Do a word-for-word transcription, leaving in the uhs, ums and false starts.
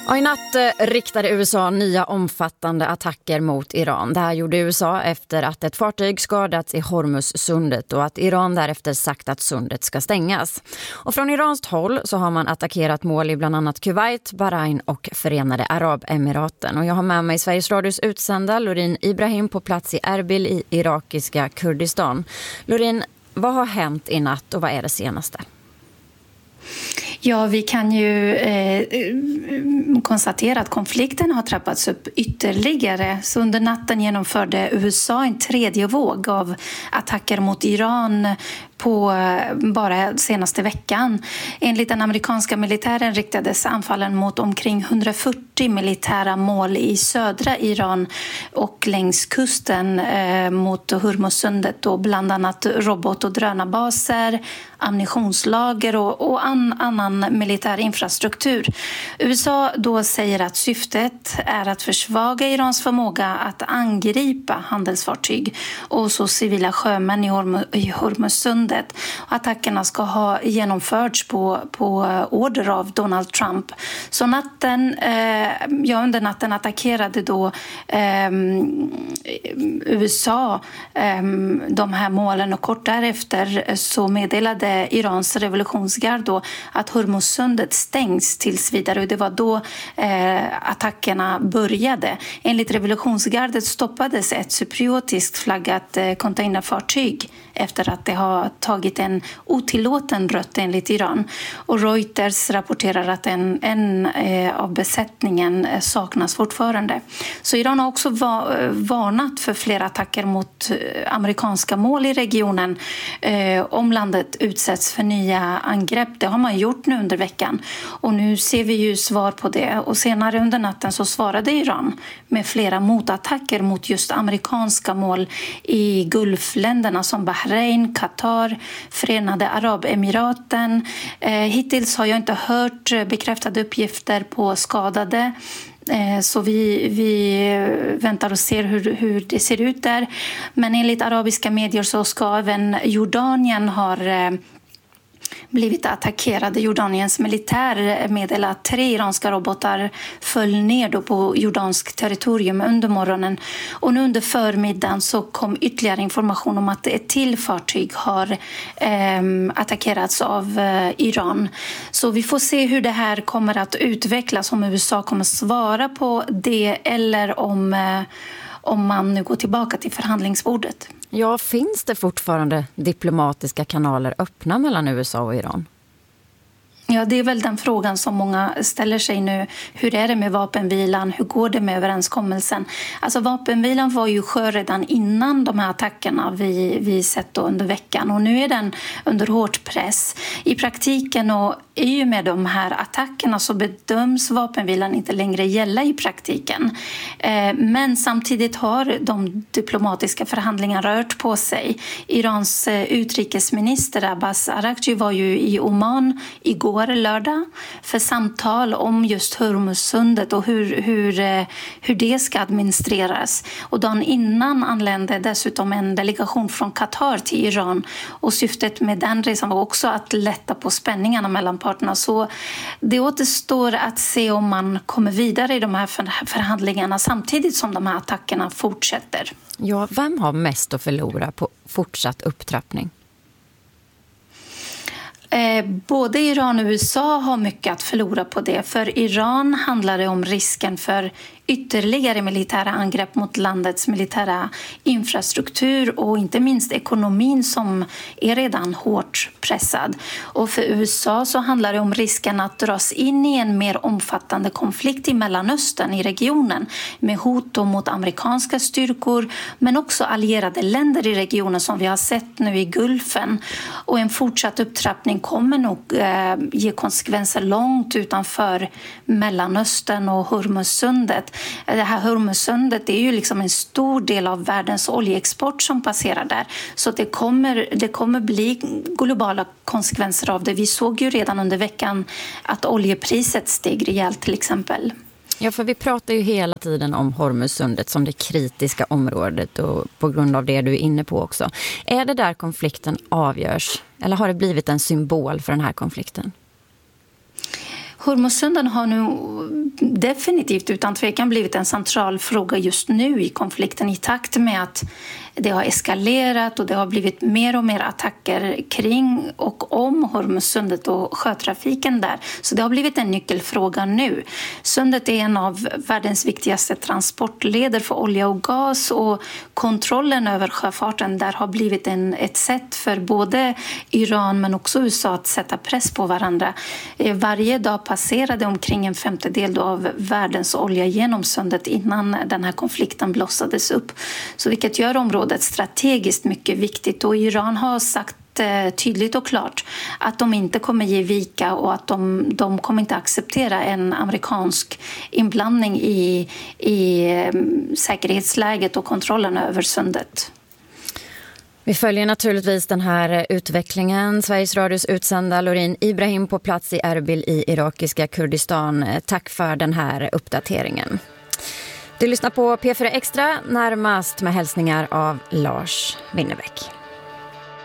Och i natt riktade U S A nya omfattande attacker mot Iran. Det här gjorde U S A efter att ett fartyg skadats i Hormuzsundet och att Iran därefter sagt att sundet ska stängas. Och från iranskt håll så har man attackerat mål i bland annat Kuwait, Bahrain och Förenade Arabemiraten. Och jag har med mig Sveriges Radios utsända Lorin Ibrahim på plats i Erbil i irakiska Kurdistan. Lorin, vad har hänt i natt och vad är det senaste? Ja, vi kan ju eh, konstatera att konflikten har trappats upp ytterligare. Så under natten genomförde U S A en tredje våg av attacker mot Iran på bara senaste veckan. Enligt den amerikanska militären riktades anfallen mot omkring hundrafyrtio militära mål i södra Iran och längs kusten eh, mot Hormuzsundet, och bland annat robot- och drönarbaser, ammunitionslager och, och an, annan militär infrastruktur. U S A då säger att syftet är att försvaga Irans förmåga att angripa handelsfartyg och så civila sjömän i, Horm, i Hormuzsundet. Attackerna ska ha genomförts på, på order av Donald Trump. Så natten, eh, ja, under natten attackerade då eh, U S A eh, de här målen, och kort därefter så meddelade Irans revolutionsgard då att Hormuzsundet stängs tills vidare, och det var då eh, attackerna började. Enligt revolutionsgardet stoppades ett cypriotiskt flaggat eh, containerfartyg efter att det har tagit en otillåten rutt enligt Iran. Och Reuters rapporterar att en, en eh, av besättningen eh, saknas fortfarande. Så Iran har också va, eh, varnat för flera attacker mot eh, amerikanska mål i regionen eh, om landet utsätts för nya angrepp. Det har man gjort nu under veckan, och nu ser vi ju svar på det. Och senare under natten så svarade Iran med flera motattacker mot just amerikanska mål i Gulfländerna som Bahrain, Qatar, Förenade Arabemiraten. Eh, hittills har jag inte hört bekräftade uppgifter på skadade. Eh, så vi, vi väntar och ser hur, hur det ser ut där. Men enligt arabiska medier så ska även Jordanien ha eh, blivit attackerade. Jordaniens militär meddelade att tre iranska robotar föll ner då på jordansk territorium under morgonen. Och nu under förmiddagen så kom ytterligare information om att ett till fartyg har eh, attackerats av eh, Iran. Så vi får se hur det här kommer att utvecklas, om U S A kommer svara på det eller om, eh, om man nu går tillbaka till förhandlingsbordet. Ja, finns det fortfarande diplomatiska kanaler öppna mellan U S A och Iran? Ja, det är väl den frågan som många ställer sig nu. Hur är det med vapenvilan? Hur går det med överenskommelsen? Alltså vapenvilan var ju skör redan innan de här attackerna vi, vi sett då under veckan. Och nu är den under hårt press. I praktiken och i och med de här attackerna så bedöms vapenvilan inte längre gälla i praktiken. Eh, men samtidigt har de diplomatiska förhandlingarna rört på sig. Irans eh, utrikesminister Abbas Araghchi var ju i Oman igår lördag för samtal om just Hormuzsundet och hur, hur, hur det ska administreras. Och dagen innan anlände dessutom en delegation från Qatar till Iran, och syftet med den resan var också att lätta på spänningarna mellan parterna. Så det återstår att se om man kommer vidare i de här förhandlingarna samtidigt som de här attackerna fortsätter. Ja, vem har mest att förlora på fortsatt upptrappning? Eh, både Iran och U S A har mycket att förlora på det. För Iran handlar det om risken för ytterligare militära angrepp mot landets militära infrastruktur och inte minst ekonomin som är redan hårt pressad. Och för U S A så handlar det om risken att dras in i en mer omfattande konflikt i Mellanöstern, i regionen, med hot mot amerikanska styrkor men också allierade länder i regionen som vi har sett nu i Gulfen. Och en fortsatt upptrappning kommer nog eh, ge konsekvenser långt utanför Mellanöstern och Hormuzsundet. Det här Hormuzsundet är ju liksom en stor del av världens oljeexport som passerar där. Så det kommer, det kommer bli globala konsekvenser av det. Vi såg ju redan under veckan att oljepriset steg rejält till exempel. Ja, för vi pratar ju hela tiden om Hormuzsundet som det kritiska området, och på grund av det du är inne på också. Är det där konflikten avgörs, eller har det blivit en symbol för den här konflikten? Hormuzsundet har nu definitivt utan tvekan blivit en central fråga just nu i konflikten i takt med att det har eskalerat och det har blivit mer och mer attacker kring och om Hormuzsundet och sjötrafiken där. Så det har blivit en nyckelfråga nu. Sundet är en av världens viktigaste transportleder för olja och gas och kontrollen över sjöfarten där har blivit en, ett sätt för både Iran men också U S A att sätta press på varandra. Varje dag passerade omkring en femtedel av världens olja genom sundet innan den här konflikten blossades upp. Så vilket gör området strategiskt mycket viktigt och Iran har sagt tydligt och klart att de inte kommer ge vika och att de, de kommer inte acceptera en amerikansk inblandning i, i säkerhetsläget och kontrollen över sundet. Vi följer naturligtvis den här utvecklingen. Sveriges Radios utsända Lorin Ibrahim på plats i Erbil i irakiska Kurdistan. Tack för den här uppdateringen. Du lyssnar på P fyra Extra, närmast med hälsningar av Lars Winnerbäck.